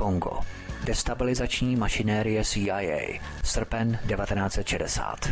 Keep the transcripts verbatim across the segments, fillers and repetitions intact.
Kongo. Destabilizační mašinérie C I A. Srpen devatenáct set šedesát.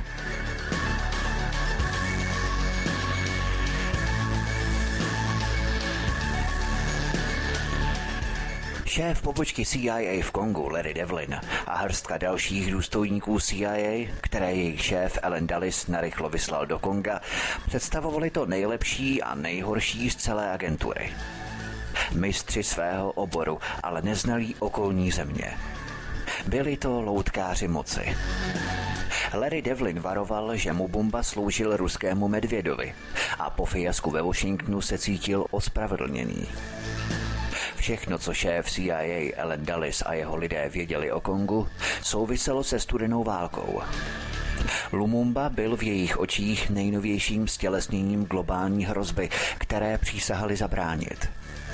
Šéf pobočky C I A v Kongu Larry Devlin a hrstka dalších důstojníků C I A, které jejich šéf Allen Dulles narychlo vyslal do Konga, představovali to nejlepší a nejhorší z celé agentury. Mistři svého oboru, ale neznalí okolní země. Byli to loutkáři moci. Larry Devlin varoval, že Mubumba sloužil ruskému medvědovi a po fiasku ve Washingtonu se cítil ospravedlněný. Všechno, co šéf C I A Allen Dulles a jeho lidé věděli o Kongu, souviselo se studenou válkou. Lumumba byl v jejich očích nejnovějším stělesněním globální hrozby, které přísahali zabránit.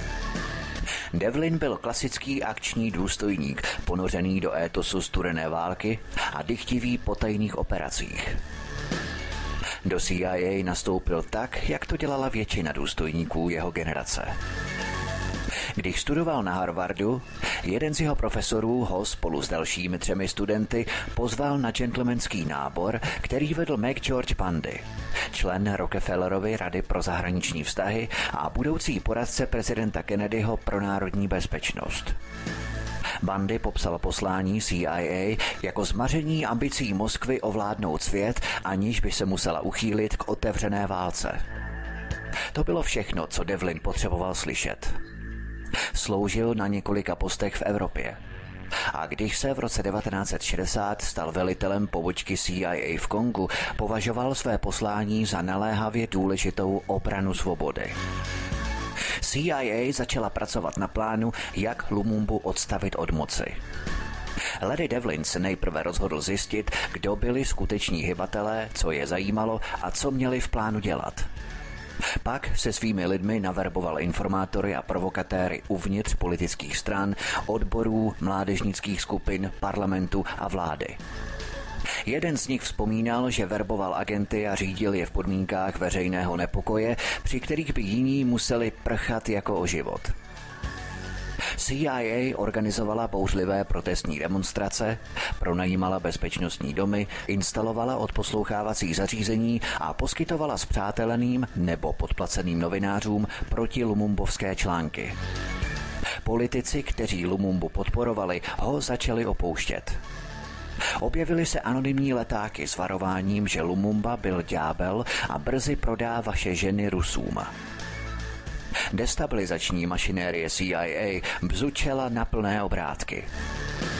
Devlin byl klasický akční důstojník, ponořený do étosu studené války a dychtivý po tajných operacích. Do C I A nastoupil tak, jak to dělala většina důstojníků jeho generace. Když studoval na Harvardu, jeden z jeho profesorů ho spolu s dalšími třemi studenty pozval na gentlemanský nábor, který vedl McGeorge Bundy, člen Rockefellerovy rady pro zahraniční vztahy a budoucí poradce prezidenta Kennedyho pro národní bezpečnost. Bundy popsal poslání C I A jako zmaření ambicí Moskvy ovládnout svět, aniž by se musela uchýlit k otevřené válce. To bylo všechno, co Devlin potřeboval slyšet. Sloužil na několika postech v Evropě. A když se v roce devatenáct set šedesát stal velitelem pobočky C I A v Kongu, považoval své poslání za naléhavě důležitou obranu svobody. C I A začala pracovat na plánu, jak Lumumbu odstavit od moci. Larry Devlin se nejprve rozhodl zjistit, kdo byli skuteční hybatelé, co je zajímalo a co měli v plánu dělat. Pak se svými lidmi naverboval informátory a provokatéry uvnitř politických stran, odborů, mládežnických skupin, parlamentu a vlády. Jeden z nich vzpomínal, že verboval agenty a řídil je v podmínkách veřejného nepokoje, při kterých by jiní museli prchat jako o život. C I A organizovala bouřlivé protestní demonstrace, pronajímala bezpečnostní domy, instalovala odposlouchávací zařízení a poskytovala spřáteleným nebo podplaceným novinářům proti lumumbovské články. Politici, kteří Lumumbu podporovali, ho začali opouštět. Objevily se anonymní letáky s varováním, že Lumumba byl ďábel a brzy prodá vaše ženy Rusům. Destabilizační mašinérie C I A bzučela na plné obrátky.